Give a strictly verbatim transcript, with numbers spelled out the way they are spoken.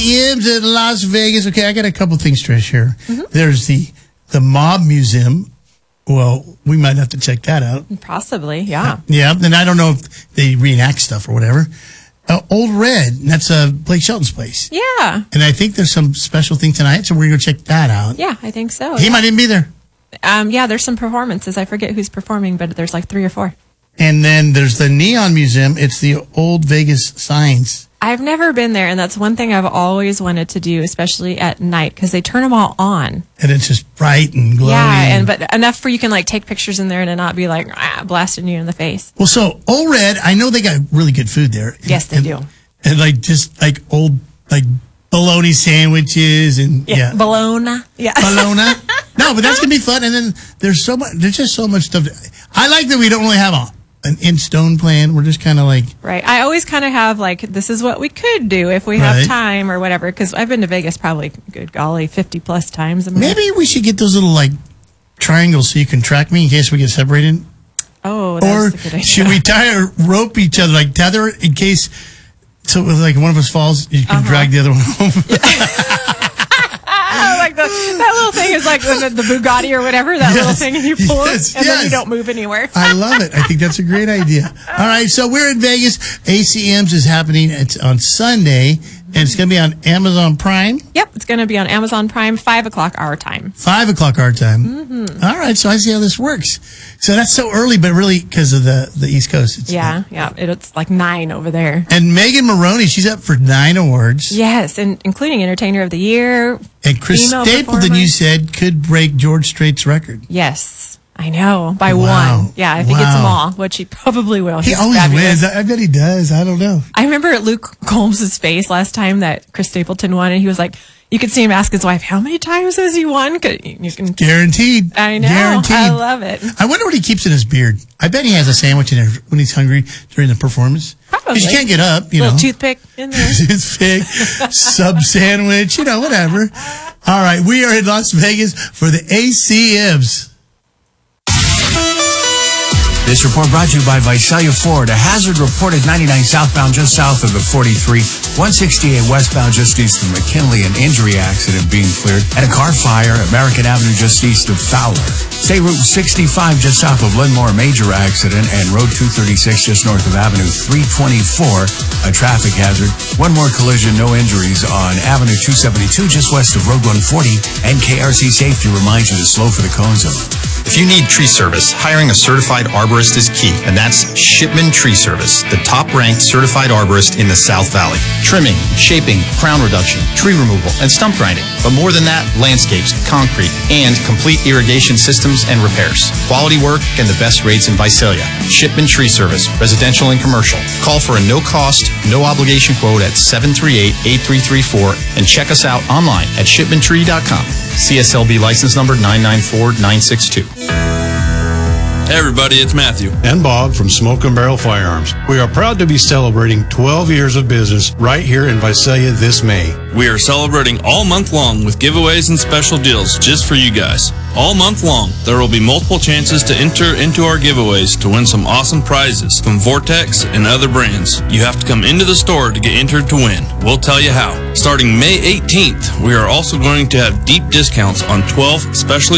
C Ms in Las Vegas. Okay, I got a couple things, Trish, here. Mm-hmm. There's the the Mob Museum. Well, we might have to check that out. Possibly, yeah. Yeah, and I don't know if they reenact stuff or whatever. Uh, Old Red, and that's uh, Blake Shelton's place. Yeah. And I think there's some special thing tonight, so we're going to go check that out. Yeah, I think so. He yeah. might even be there. Um, yeah, there's some performances. I forget who's performing, but there's like three or four. And then there's the Neon Museum. It's the old Vegas signs. I've never been there, and that's one thing I've always wanted to do, especially at night, because they turn them all on. And it's just bright and glowing. Yeah, and but enough for you can like take pictures in there and it not be like ah, blasting you in the face. Well, so Old Red, I know they got really good food there. Yes, they and, do. And like just like old like bologna sandwiches and Yeah, yeah. bologna. Yeah, bologna. No, but that's gonna be fun. And then there's so much. There's just so much stuff. I like that we don't really have a, an in stone plan. We're just kind of like right. I always kind of have like this is what we could do if we have Right. time or whatever. Because I've been to Vegas probably good golly fifty plus times. I mean, maybe we should get those little like triangles so you can track me in case we get separated. Oh, Or that's a good idea. should we tie or rope each other, like tether in case, so if, like one of us falls, you can Uh-huh. drag the other one home? Oh, like the, that little thing is like the, the Bugatti or whatever, that Yes, little thing, and you pull yes, it, and then you yes. don't move anywhere. I love it. I think that's a great idea. All right, so we're in Vegas. A C Ms is happening it's on Sunday, and it's going to be on Amazon Prime, Yep, it's going to be on Amazon Prime, five o'clock our time. five o'clock our time. Mm-hmm. All right, so I see how this works. So that's so early, but really because of the, the East Coast. It's Yeah, yeah, it, it's like nine over there. And Megan Maroney, she's up for nine awards. Yes, and including Entertainer of the Year. And Chris female Stapleton, performer. you said, could break George Strait's record. Yes, I know, by Wow. one. Yeah, if he gets them Wow. all, which he probably will. He He's always fabulous. wins. I I bet he does. I don't know. I remember Luke Combs' face last time that Chris Stapleton won, and he was like, you could see him ask his wife, how many times has he won? 'Cause you can. Guaranteed. I know. Guaranteed. I love it. I wonder what he keeps in his beard. I bet he has a sandwich in there when he's hungry during the performance. Probably. 'Cause you can't get up, you Little know. toothpick in there. His big sub sandwich, you know, whatever. All right, we are in Las Vegas for the A C Ms. This report brought to you by Visalia Ford. A hazard reported ninety-nine southbound just south of the forty-three, one sixty-eight westbound just east of McKinley, an injury accident being cleared, and a car fire at American Avenue just east of Fowler. Say Route sixty-five just south of Linmore, a major accident, and Road two thirty-six just north of Avenue three twenty-four, a traffic hazard. One more collision, no injuries on Avenue two seventy-two just west of Road one forty, and K R C Safety reminds you to slow for the cone zone. If you need tree service, hiring a certified arborist is key, and that's Shipman Tree Service, the top-ranked certified arborist in the South Valley. Trimming, shaping, crown reduction, tree removal, and stump grinding. But more than that, landscapes, concrete, and complete irrigation systems and repairs. Quality work and the best rates in Visalia. Shipman Tree Service, residential and commercial. Call for a no-cost, no-obligation quote at seven three eight, eight three three four and check us out online at shipman tree dot com. C S L B license number nine nine four nine six two. Hey everybody, it's Matthew. And Bob from Smoke and Barrel Firearms. We are proud to be celebrating twelve years of business right here in Visalia this May. We are celebrating all month long with giveaways and special deals just for you guys. All month long, there will be multiple chances to enter into our giveaways to win some awesome prizes from Vortex and other brands. You have to come into the store to get entered to win. We'll tell you how. Starting May eighteenth, we are also going to have deep discounts on twelve specially